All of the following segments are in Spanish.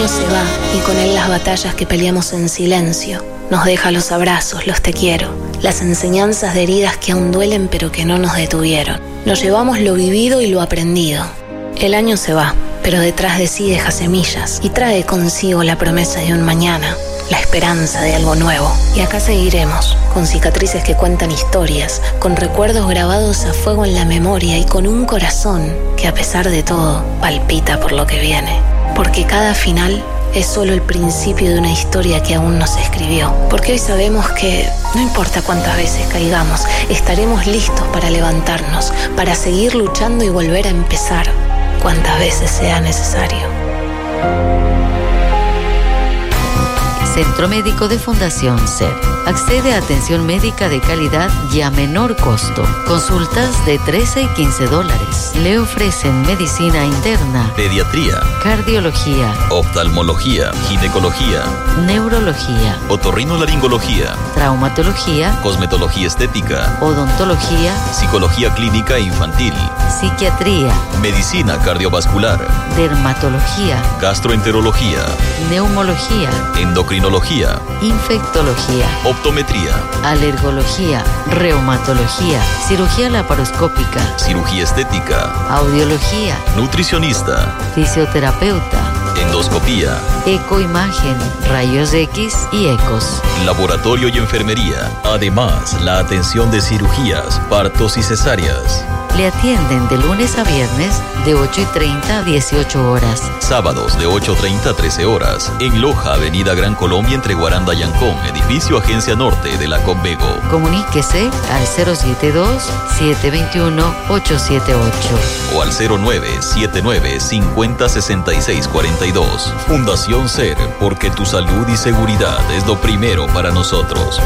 año se va y con él las batallas que peleamos en silencio. Nos deja los abrazos, los te quiero, las enseñanzas de heridas que aún duelen pero que no nos detuvieron. Nos llevamos lo vivido y lo aprendido. El año se va, pero detrás de sí deja semillas y trae consigo la promesa de un mañana, la esperanza de algo nuevo. Y acá seguiremos, con cicatrices que cuentan historias, con recuerdos grabados a fuego en la memoria y con un corazón que a pesar de todo palpita por lo que viene. Porque cada final es solo el principio de una historia que aún no se escribió. Porque hoy sabemos que no importa cuántas veces caigamos, estaremos listos para levantarnos, para seguir luchando y volver a empezar cuantas veces sea necesario. Centro Médico de Fundación SER. Accede a atención médica de calidad y a menor costo. Consultas de $13 y $15. Le ofrecen medicina interna, pediatría, cardiología, oftalmología, ginecología, neurología, otorrinolaringología, traumatología, cosmetología estética, odontología, psicología clínica e infantil, psiquiatría, medicina cardiovascular, dermatología, gastroenterología, neumología, endocrinología, infectología, optometría, alergología, reumatología, cirugía laparoscópica, cirugía estética, audiología, nutricionista, fisioterapeuta, endoscopía, ecoimagen, rayos X y ecos, laboratorio y enfermería. Además, la atención de cirugías, partos y cesáreas. Le atienden de lunes a viernes de 8:30 a 18 horas. Sábados de 8:30 a 13 horas. En Loja, Avenida Gran Colombia entre Guaranda y Ancón, edificio Agencia Norte de la Convego. Comuníquese al 072-721-878 o al 0979-506642. Fundación SER, porque tu salud y seguridad es lo primero para nosotros.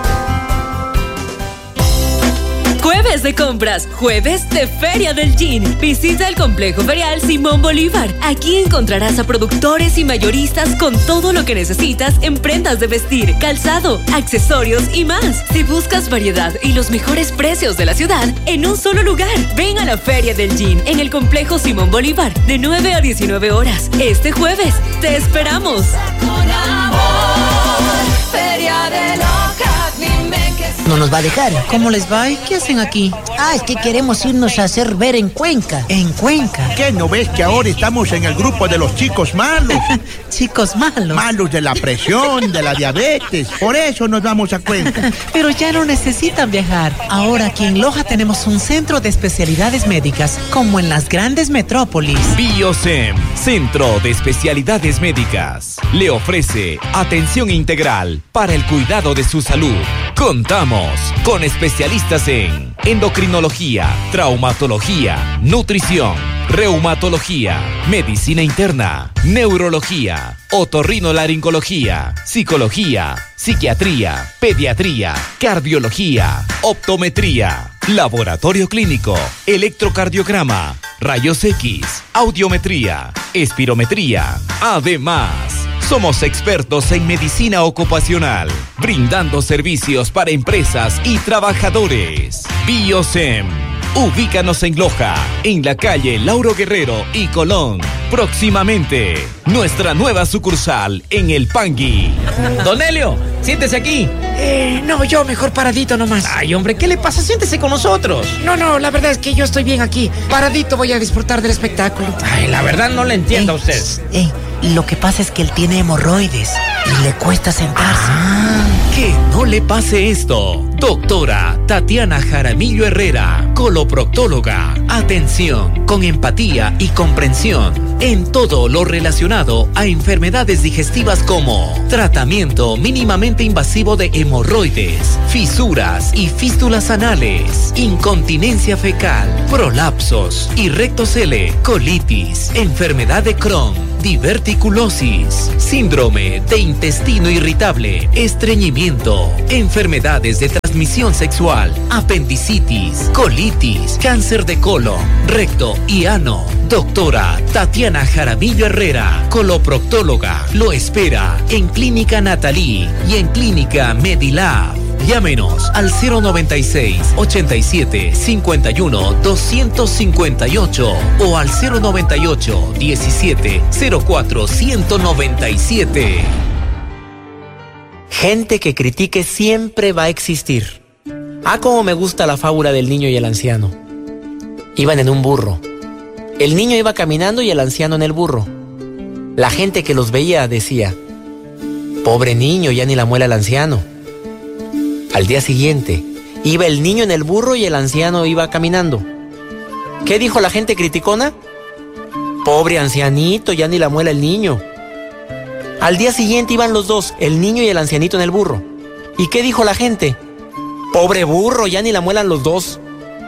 Jueves de compras, jueves de Feria del Gin. Visita el complejo ferial Simón Bolívar. Aquí encontrarás a productores y mayoristas con todo lo que necesitas en prendas de vestir, calzado, accesorios y más. Si buscas variedad y los mejores precios de la ciudad en un solo lugar, ven a la Feria del Gin en el complejo Simón Bolívar de 9 a 19 horas. Este jueves te esperamos. Con amor, Feria de Loja, dime que sí. ¿No nos va a dejar? ¿Cómo les va y qué hacen aquí? Es que queremos irnos a hacer ver en Cuenca. ¿En Cuenca? ¿Qué no ves que ahora estamos en el grupo de los chicos malos? ¿Chicos malos? Malos de la presión, de la diabetes. Por eso nos vamos a Cuenca. Pero ya no necesitan viajar. Ahora aquí en Loja tenemos un centro de especialidades médicas, como en las grandes metrópolis. Biosem, Centro de Especialidades Médicas, le ofrece atención integral para el cuidado de su salud. Contamos con especialistas en endocrinología, traumatología, nutrición, reumatología, medicina interna, neurología, otorrinolaringología, psicología, psiquiatría, pediatría, cardiología, optometría, laboratorio clínico, electrocardiograma, rayos X, audiometría, espirometría. Además, somos expertos en medicina ocupacional, brindando servicios para empresas y trabajadores. Biosem. Ubícanos en Loja, en la calle Lauro Guerrero y Colón. Próximamente, nuestra nueva sucursal en El Pangui. Don Helio, siéntese aquí. No, yo mejor paradito nomás. Ay, hombre, ¿qué le pasa? Siéntese con nosotros. No, la verdad es que yo estoy bien aquí. Paradito voy a disfrutar del espectáculo. Ay, la verdad no le entiendo a usted. Lo que pasa es que él tiene hemorroides y le cuesta sentarse. Que no le pase esto. Doctora Tatiana Jaramillo Herrera, coloproctóloga. Atención con empatía y comprensión en todo lo relacionado a enfermedades digestivas como tratamiento mínimamente invasivo de hemorroides, fisuras y fístulas anales, incontinencia fecal, prolapsos y rectocele, colitis, enfermedad de Crohn, diverticulosis, síndrome de intestino irritable, estreñimiento, enfermedades de transmisión sexual, apendicitis, colitis, cáncer de colon, recto y ano. Doctora Tatiana Jaramillo Herrera, coloproctóloga, lo espera en Clínica Natalí y en Clínica Medilab. Llámenos al 096-87-51-258 o al 098-17-04-197. Gente que critique siempre va a existir. Ah, cómo me gusta la fábula del niño y el anciano. Iban en un burro. El niño iba caminando y el anciano en el burro. La gente que los veía decía: pobre niño, ya ni la muela el anciano. Al día siguiente, iba el niño en el burro y el anciano iba caminando. ¿Qué dijo la gente criticona? Pobre ancianito, ya ni la muela el niño. Al día siguiente iban los dos, el niño y el ancianito en el burro. ¿Y qué dijo la gente? Pobre burro, ya ni la muelan los dos.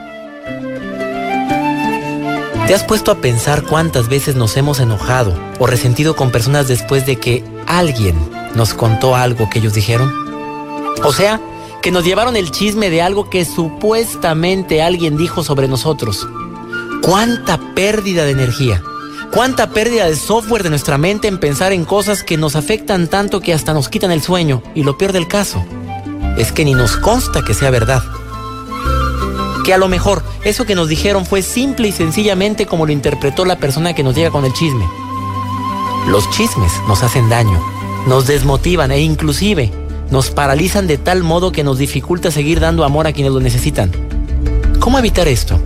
¿Te has puesto a pensar cuántas veces nos hemos enojado o resentido con personas después de que alguien nos contó algo que ellos dijeron? O sea, que nos llevaron el chisme de algo que supuestamente alguien dijo sobre nosotros. ¿Cuánta pérdida de energía? ¿Cuánta pérdida de software de nuestra mente en pensar en cosas que nos afectan tanto que hasta nos quitan el sueño? Y lo peor del caso es que ni nos consta que sea verdad. Que a lo mejor eso que nos dijeron fue simple y sencillamente como lo interpretó la persona que nos llega con el chisme. Los chismes nos hacen daño, nos desmotivan e inclusive nos paralizan de tal modo que nos dificulta seguir dando amor a quienes lo necesitan. ¿Cómo evitar esto?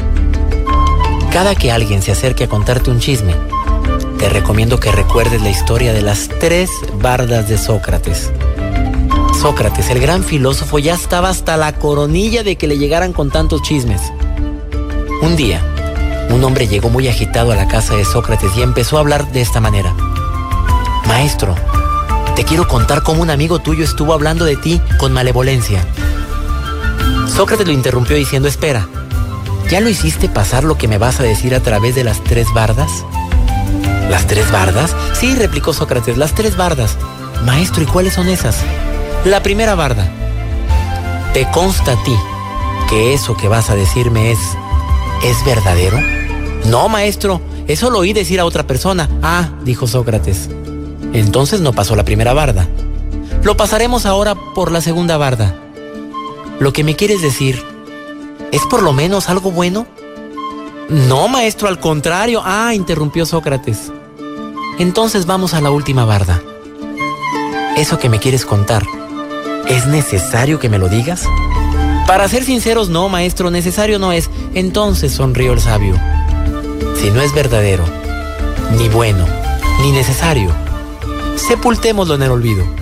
Cada que alguien se acerque a contarte un chisme, te recomiendo que recuerdes la historia de las 3 bardas de Sócrates. Sócrates, el gran filósofo, ya estaba hasta la coronilla de que le llegaran con tantos chismes. Un día, un hombre llegó muy agitado a la casa de Sócrates y empezó a hablar de esta manera: maestro, te quiero contar cómo un amigo tuyo estuvo hablando de ti con malevolencia. Sócrates lo interrumpió diciendo: espera, ¿ya lo hiciste pasar lo que me vas a decir a través de las 3 bardas? ¿Las 3 bardas? Sí, replicó Sócrates, las 3 bardas. Maestro, ¿y cuáles son esas? La primera barda: ¿te consta a ti que eso que vas a decirme es verdadero? No, maestro, eso lo oí decir a otra persona. Ah, dijo Sócrates. Entonces no pasó la primera barda. Lo pasaremos ahora por la segunda barda. ¿Lo que me quieres decir es por lo menos algo bueno? No, maestro, al contrario. Ah, interrumpió Sócrates. Entonces vamos a la última barda. ¿Eso que me quieres contar, es necesario que me lo digas? Para ser sinceros, no, maestro, necesario no es. Entonces, sonrió el sabio, si no es verdadero, ni bueno, ni necesario, sepultémoslo en el olvido.